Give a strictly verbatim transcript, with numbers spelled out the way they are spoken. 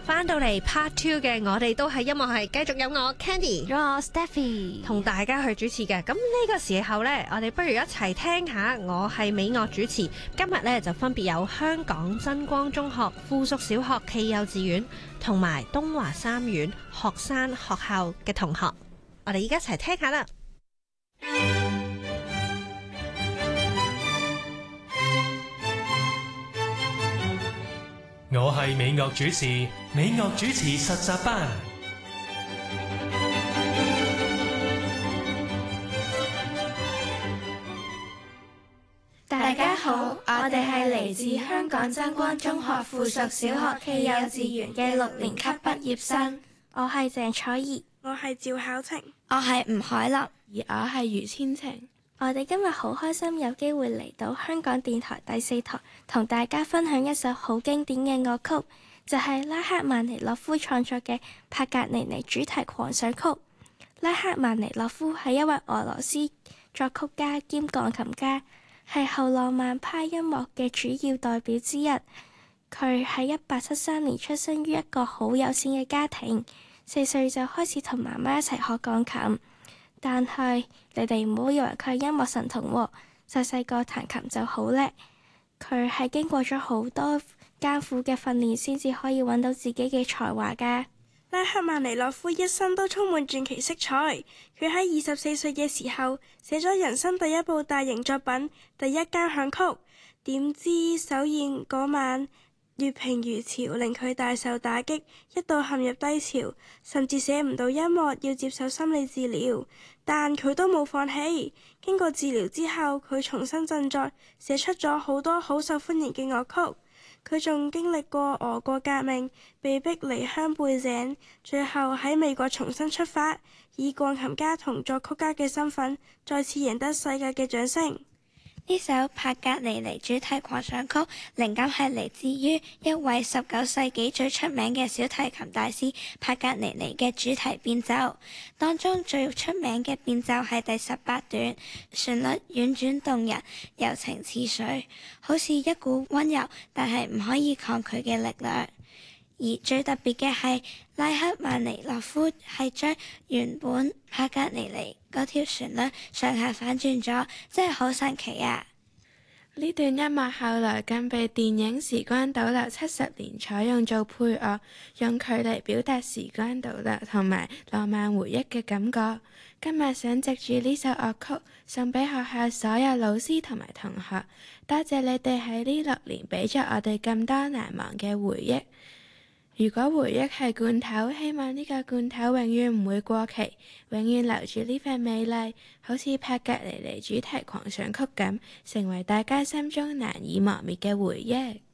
翻到嚟 part two 嘅，我哋都係音樂系，繼續有我 Candy， 有我 Stephy 同大家去主持嘅。咁呢個時候呢，我哋不如一齊聽下我係美樂主持。今日呢，就分別有香港真光中學附屬小學暨幼稚園同埋東華三院學生學校嘅同學，我哋而家一齊聽下啦。 我係美樂主持，美樂主持實習班。 大家好，我哋係嚟自香港真光中學附屬小學暨幼稚園嘅六年級畢業生。 我係鄭楚儀， 我係趙巧晴， 我係吳海立， 而我係余千晴。 我哋今日好開心有機會嚟到香港電台第四台，同大家分享一首好經典嘅樂曲，就係、是、拉赫曼尼諾夫創作嘅帕格尼尼主題狂想曲。拉赫曼尼諾夫係一位俄羅斯作曲家兼鋼琴家，係後浪漫派音樂嘅主要代表之一。佢喺一八七三年出生於一個好有錢嘅家庭，四歲就開始同媽媽一齊學鋼琴。但係你哋唔好以為佢係音樂神童喎，細細個彈琴就好叻。佢係經過咗好多艱苦嘅訓練，先至可以揾到自己嘅才華㗎。 拉赫曼尼諾夫一生都充滿傳奇色彩。佢喺二十四歲嘅時候寫咗人生第一部大型作品《第一交響曲》，點知首演嗰晚月平如潮，令佢大受打擊，一度陷入低潮，甚至寫唔到音樂，要接受心理治療。但佢都冇放棄，經過治療之後，佢重新振作，寫出咗好多好受歡迎嘅樂曲。佢仲經歷過俄國革命，被逼離鄉背井，最後喺美國重新出發，以鋼琴家同作曲家嘅身份，再次贏得世界嘅掌聲。 呢首帕格尼尼主題狂想曲靈感係嚟自於一位十九世紀最出名嘅小提琴大師帕格尼尼嘅主題變奏，當中最出名嘅變奏係第十八段，旋律婉轉動人，柔情似水，好似一股溫柔但係唔可以抗拒嘅力量。而最特別嘅係拉赫曼尼諾夫係將原本帕格尼尼嗰條旋律上下反轉咗，真係好神奇啊！ 呢段音樂後來更被電影《時光倒流七十年》採用做配樂，用佢嚟表達時光倒流同埋浪漫回憶嘅感覺。今日想藉住呢首樂曲送俾學校所有老師同埋同學，多謝你哋喺呢六年俾咗我哋咁多難忘嘅回憶。如果回憶係罐頭，希望呢個罐頭永遠唔會過期，永遠留住呢份美麗，好似帕格尼尼主題狂想曲咁，成為大家心中難以磨滅嘅回憶。